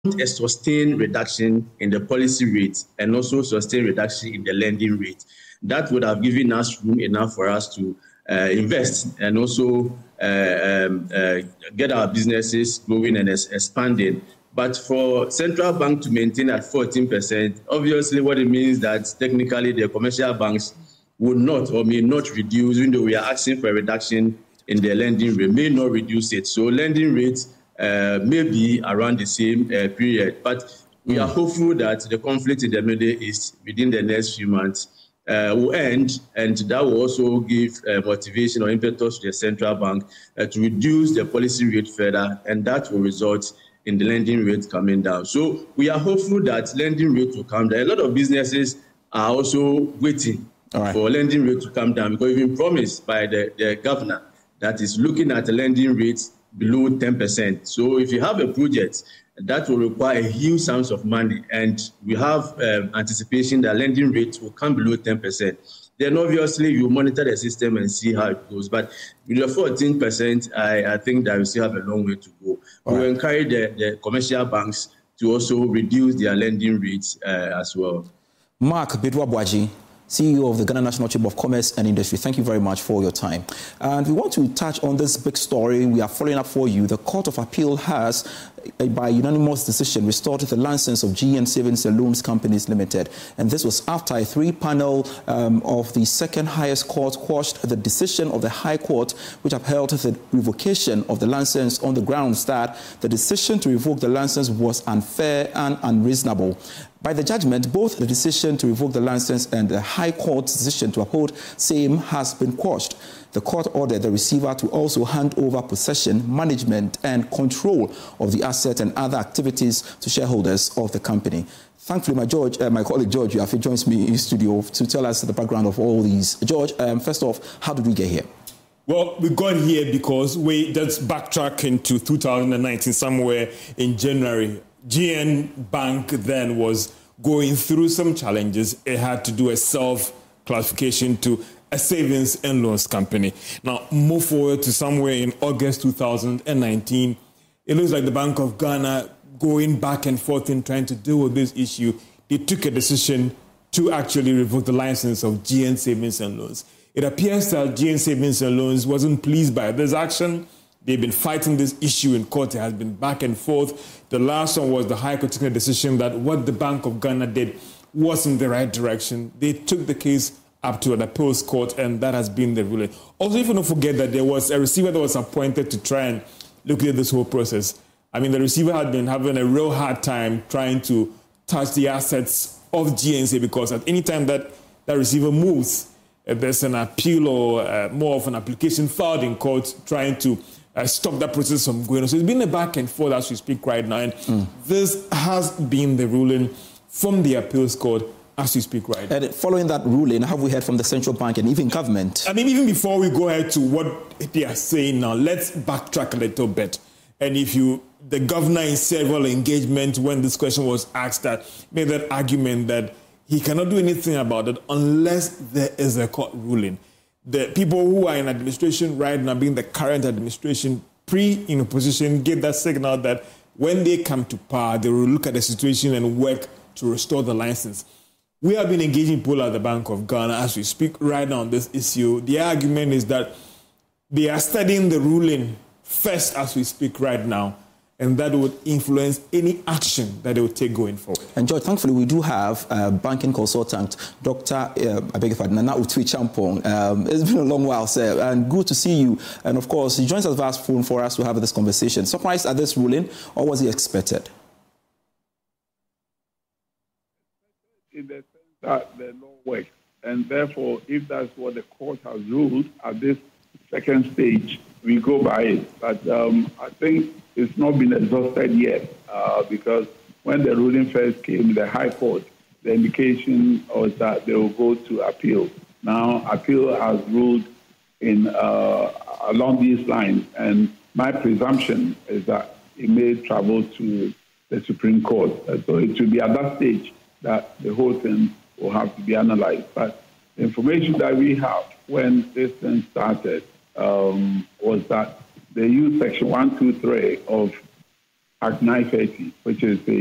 a sustained reduction in the policy rate and also sustained reduction in the lending rate. That would have given us room enough for us to invest and also get our businesses growing and expanding. But for central bank to maintain at 14%, obviously what it means that technically the commercial banks would not or may not reduce, even though we are asking for a reduction in the lending rate, may not reduce it. So lending rates may be around the same period. But we are hopeful that the conflict in the Middle East within the next few months will end, and that will also give motivation or impetus to the central bank to reduce the policy rate further, and that will result in the lending rate coming down. So we are hopeful that lending rate will come down. A lot of businesses are also waiting for lending rate to come down, because we've been promised by the governor that is looking at the lending rates below 10%. So if you have a project that will require a huge sums of money, and we have anticipation that lending rates will come below 10%, then obviously you monitor the system and see how it goes. But with the 14%, I think that we still have a long way to go. We will encourage the commercial banks to also reduce their lending rates as well. Mark Bedwa-Boaji, CEO of the Ghana National Chamber of Commerce and Industry, thank you very much for your time. And we want to touch on this big story we are following up for you. The Court of Appeal has, by unanimous decision, restored the license of GN Savings and Loans Companies Limited. And this was after a three-panel of the second highest court quashed the decision of the High Court, which upheld the revocation of the license on the grounds that the decision to revoke the license was unfair and unreasonable. By the judgment, both the decision to revoke the license and the High Court's decision to uphold same has been quashed. The court ordered the receiver to also hand over possession, management, and control of the asset and other activities to shareholders of the company. Thankfully, my colleague George Yafi joins me in studio to tell us the background of all these. George, first off, how did we get here? Well, we got here because we just backtrack into 2019, somewhere in January. GN Bank then was going through some challenges. It had to do a self-classification to a savings and loans company. Now, move forward to somewhere in August 2019. It looks like the Bank of Ghana going back and forth in trying to deal with this issue. They took a decision to actually revoke the license of GN Savings and Loans. It appears that GN Savings and Loans wasn't pleased by this action. They've been fighting this issue in court. It has been back and forth. The last one was the High Court taking a decision that what the Bank of Ghana did wasn't the right direction. They took the case up to an appeals court, and that has been the ruling. Also, if you don't forget that there was a receiver that was appointed to try and look at this whole process. I mean, the receiver had been having a real hard time trying to touch the assets of GNC, because at any time that receiver moves, there's an appeal or more of an application filed in court trying to stop that process from going on. So it's been a back and forth as we speak right now. And this has been the ruling from the appeals court as we speak right now. And following that ruling, have we heard from the central bank and even government? I mean, even before we go ahead to what they are saying now, let's backtrack a little bit. And the governor in several engagements when this question was asked, that made that argument that he cannot do anything about it unless there is a court ruling. The people who are in administration right now, being the current administration, in opposition, get that signal that when they come to power, they will look at the situation and work to restore the license. We have been engaging people at the Bank of Ghana as we speak right now on this issue. The argument is that they are studying the ruling first as we speak right now, and that would influence any action that they will take going forward. And George, thankfully, we do have banking consultant, Dr. Nana Utwi Champong. It's been a long while, sir, and good to see you. And of course, he joins us via phone for us to have this conversation. Surprised at this ruling, or was he expected? In the sense that the law works, and therefore, if that's what the court has ruled at this second stage, we go by it. But I think it's not been exhausted yet, because when the ruling first came in the High Court, the indication was that they will go to appeal. Now, appeal has ruled in along these lines, and my presumption is that it may travel to the Supreme Court. So it will be at that stage that the whole thing will have to be analyzed. But the information that we have when this thing started was that they used Section 123 of Act 930, which is the